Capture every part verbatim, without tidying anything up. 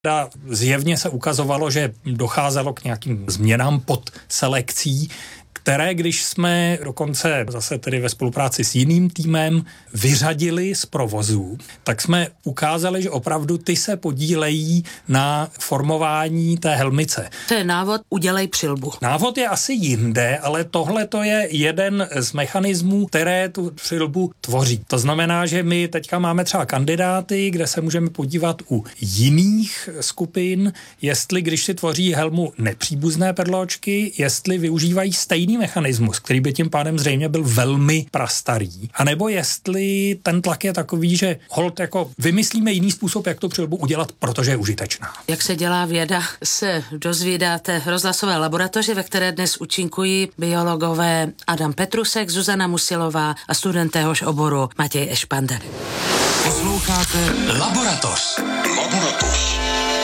Zjevně se ukazovalo, že docházelo k nějakým změnám pod selekcí, které, když jsme dokonce zase tedy ve spolupráci s jiným týmem vyřadili z provozu, tak jsme ukázali, že opravdu ty se podílejí na formování té helmice. To je návod, udělej přilbu. Návod je asi jinde, ale tohle to je jeden z mechanismů, které tu přilbu tvoří. To znamená, že my teďka máme třeba kandidáty, kde se můžeme podívat u jiných skupin, jestli když si tvoří helmu nepříbuzné perločky, jestli využívají stejný mechanismus, který by tím pádem zřejmě byl velmi prastarý. A nebo jestli ten tlak je takový, že holt jako vymyslíme jiný způsob, jak tu přilbu udělat, protože je užitečná. Jak se dělá věda, se dozvídáte v rozhlasové laboratoři, ve které dnes účinkují biologové Adam Petrusek, Zuzana Musilová a student téhož oboru Matěj Ešpander. Posloucháte Laboratoř. Laboratoř.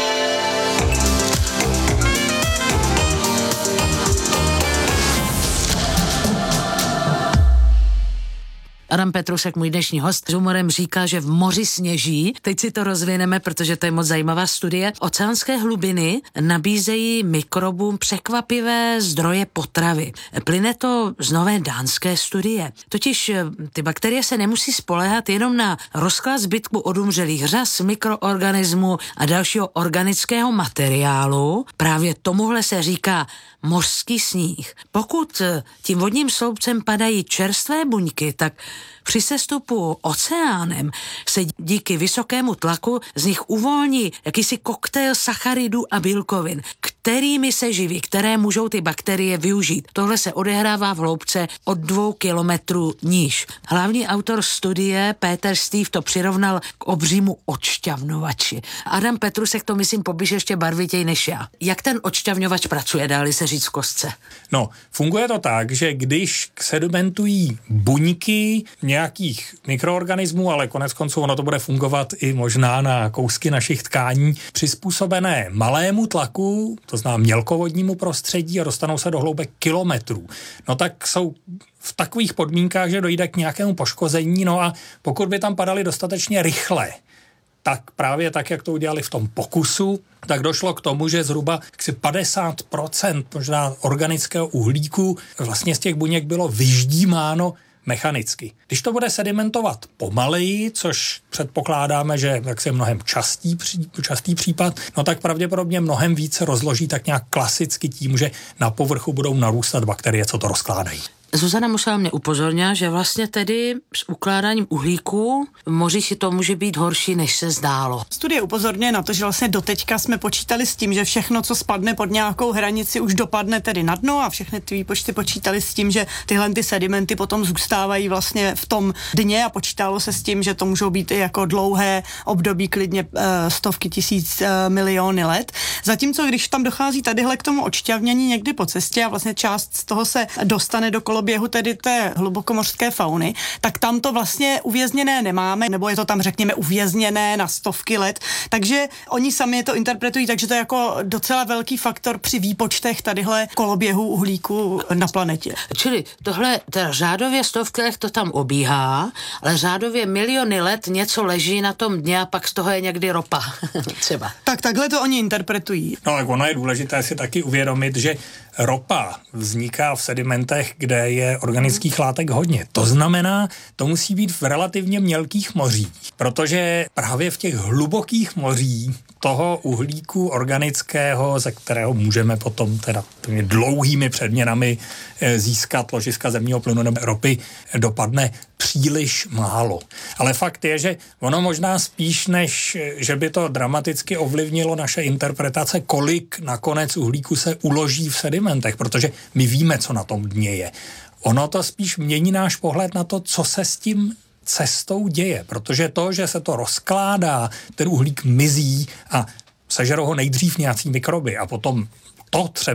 Adam Petrusek, můj dnešní host, s humorem říká, že v moři sněží. Teď si to rozvineme, protože to je moc zajímavá studie. Oceánské hlubiny nabízejí mikrobům překvapivé zdroje potravy. Plyne to z nové dánské studie. Totiž ty bakterie se nemusí spoléhat jenom na rozklad zbytku odumřelých řas, mikroorganismů a dalšího organického materiálu. Právě tomuhle se říká mořský sníh. Pokud tím vodním sloupcem padají čerstvé buňky, tak při sestupu oceánem se díky vysokému tlaku z nich uvolní jakýsi koktejl sacharidů a bílkovin, kterými se živí, které můžou ty bakterie využít. Tohle se odehrává v hloubce od dvou kilometrů níž. Hlavní autor studie Peter Steve to přirovnal k obřímu odšťavnovači. Adam Petrusek to myslím popíše ještě barvitěji než já. Jak ten odšťavňovač pracuje, dá-li se říct v kostce? No, funguje to tak, že když sedimentují buňky nějakých mikroorganismů, ale konec konců ono to bude fungovat i možná na kousky našich tkání, přizpůsobené malému tlaku, to znamená mělkovodnímu prostředí a dostanou se do hloubek kilometrů. No tak jsou v takových podmínkách, že dojde k nějakému poškození, no a pokud by tam padaly dostatečně rychle, tak právě tak, jak to udělali v tom pokusu, tak došlo k tomu, že zhruba padesát procent možná organického uhlíku vlastně z těch buněk bylo vyždímáno mechanicky. Když to bude sedimentovat pomaleji, což předpokládáme, že jak se mnohem častý, častý případ, no tak pravděpodobně mnohem více rozloží tak nějak klasicky tím, že na povrchu budou narůstat bakterie, co to rozkládají. Zuzana musela mě upozornit, že vlastně tedy s ukládáním uhlíku v moři si to může být horší, než se zdálo. Studie upozorňuje na to, že vlastně doteďka jsme počítali s tím, že všechno, co spadne pod nějakou hranici, už dopadne tedy na dno a všechny ty výpočty počítali s tím, že tyhle ty sedimenty potom zůstávají vlastně v tom dně a počítalo se s tím, že to můžou být i jako dlouhé období, klidně e, stovky tisíc e, miliony let. Zatímco když tam dochází tadyhle k tomu odšťavnění někdy po cestě a vlastně část z toho se dostane do koloběhu tedy té hlubokomořské fauny, tak tam to vlastně uvězněné nemáme, nebo je to tam řekněme uvězněné na stovky let, takže oni sami to interpretují, takže to je jako docela velký faktor při výpočtech tadyhle koloběhu uhlíku na planetě. Čili tohle teda řádově stovky let to tam obíhá, ale řádově miliony let něco leží na tom dně a pak z toho je někdy ropa třeba. Tak takhle to oni interpretují. No tak ono je důležité si taky uvědomit, že ropa vzniká v sedimentech, kde je organických látek hodně. To znamená, to musí být v relativně mělkých mořích, protože právě v těch hlubokých mořích toho uhlíku organického, ze kterého můžeme potom teda těmi dlouhými předměnami získat ložiska zemního plynu nebo ropy, dopadne příliš málo. Ale fakt je, že ono možná spíš, než že by to dramaticky ovlivnilo naše interpretace, kolik nakonec uhlíku se uloží v sedimentech, protože my víme, co na tom dně je. Ono to spíš mění náš pohled na to, co se s tím cestou děje, protože to, že se to rozkládá, ten uhlík mizí a sežerou ho nejdřív nějací mikroby a potom to třeba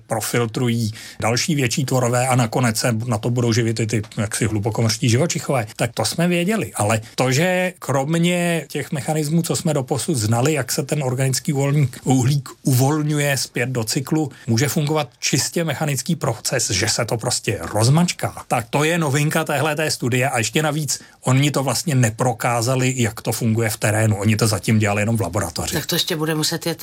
profiltrují další větší tvorové a nakonec se na to budou živit i ty jaksi hlubokomrští živočichové. Tak to jsme věděli, ale to, že kromě těch mechanismů, co jsme doposud znali, jak se ten organický uvolník, uhlík uvolňuje zpět do cyklu, může fungovat čistě mechanický proces, že se to prostě rozmačká. Tak to je novinka téhleté studie a ještě navíc oni to vlastně neprokázali, jak to funguje v terénu. Oni to zatím dělali jenom v laboratoři. Tak to ještě bude muset jet